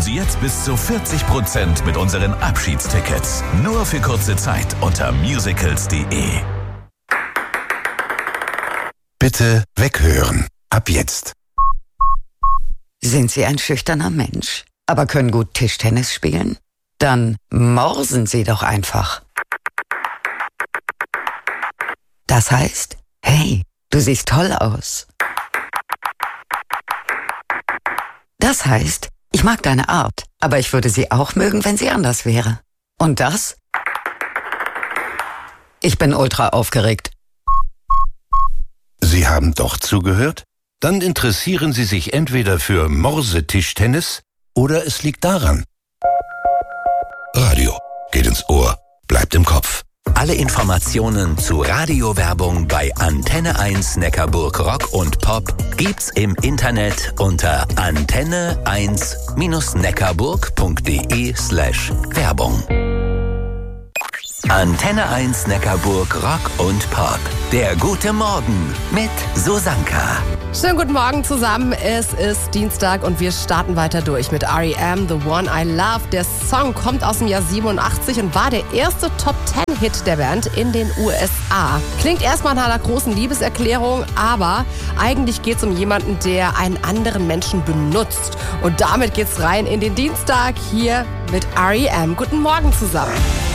Sie jetzt bis zu 40% mit unseren Abschiedstickets. Nur für kurze Zeit unter musicals.de. Bitte weghören. Ab jetzt. Sind Sie ein schüchterner Mensch, aber können gut Tischtennis spielen? Dann morsen Sie doch einfach. Das heißt, hey, du siehst toll aus. Das heißt, ich mag deine Art, aber ich würde sie auch mögen, wenn sie anders wäre. Und das? Ich bin ultra aufgeregt. Sie haben doch zugehört? Dann interessieren Sie sich entweder für Morsetischtennis oder es liegt daran. Radio geht ins Ohr, bleibt im Kopf. Alle Informationen zu Radiowerbung bei Antenne 1 Neckarburg Rock und Pop gibt's im Internet unter antenne1-neckarburg.de/Werbung. Antenne 1 Neckarburg Rock und Pop. Der gute Morgen mit Susanka. Schönen guten Morgen zusammen. Es ist Dienstag und wir starten weiter durch mit R.E.M. The One I Love. Der Song kommt aus dem Jahr 87 und war der erste Top-10-Hit der Band in den USA. Klingt erstmal nach einer großen Liebeserklärung, aber eigentlich geht es um jemanden, der einen anderen Menschen benutzt. Und damit geht's rein in den Dienstag hier mit R.E.M. Guten Morgen zusammen.